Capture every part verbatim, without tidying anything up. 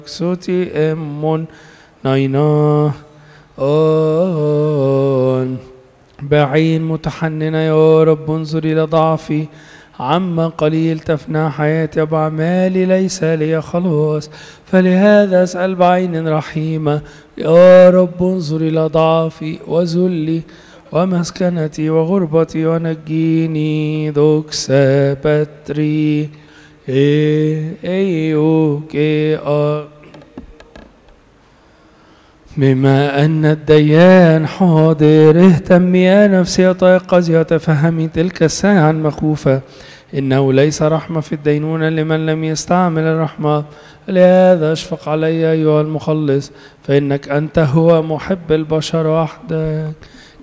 Suti emon naina on بعين متحننة يا رب انظر إلى ضعفي عما قليل تفنى حياتي وبأعمالي ليس لي خلاص فلهذا أسأل بعين رحيمة يا رب انظر إلى ضعفي وذلي ومسكنتي وغربتي ونجيني دوكسا باتري إيه أيوك إيه بما أن الديان حاضر اهتمي يا نفسي تيقظي وتفهمي تلك الساعة المخوفة إنه ليس رحمة في الدينونة لمن لم يستعمل الرحمة لهذا اشفق علي أيها المخلص فإنك أنت هو محب البشر وحدك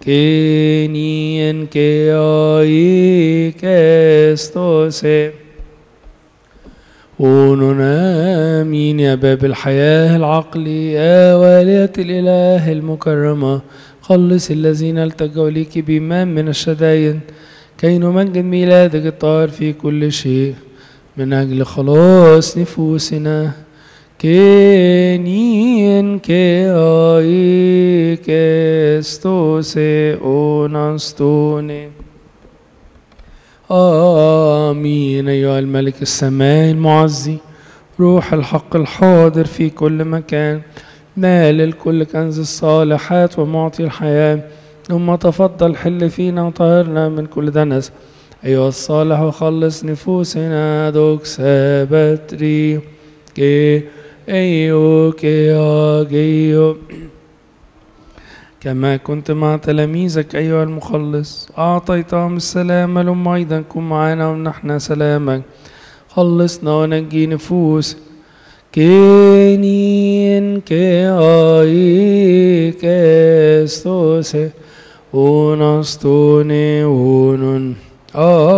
كينين كياي كستوسي وننا آمين يا باب الحياة العقلي يا والية الإله المكرمة خلص الذين التجوا ليك بإيمان من الشدايد كي نمجد ميلادك الطاهر في كل شيء من أجل خلاص نفوسنا كينين كياي كستوسي أونستوني آمين أيها الملك السماء المعزي روح الحق الحاضر في كل مكان مال الكل كنز الصالحات ومعطي الحياة ثم تفضل حل فينا وطهرنا من كل دنس أيها الصالح وخلص نفوسنا دوكسا باتري كي أيو كي أجيو كما كنت مع تلاميذك أيها المخلص أعطيتهم السلام لهم أيضا كن معنا ونحن سلامك خلصنا ونجي نفوس كينين كي آي كستوسي ونستوني ونن